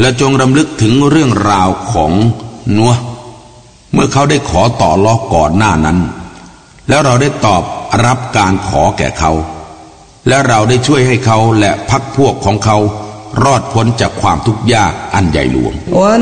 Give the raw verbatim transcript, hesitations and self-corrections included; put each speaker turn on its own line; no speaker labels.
และจงรำลึกถึงเรื่องราวของนัวเมื่อเขาได้ขอต่อรอก่อนหน้านั้นแล้วเราได้ตอบรับการขอแก่เขาและเราได้ช่วยให้เขาและพรรคพวกของเขารอดพ้นจากความทุกข์ยากอันใหญ่หลวง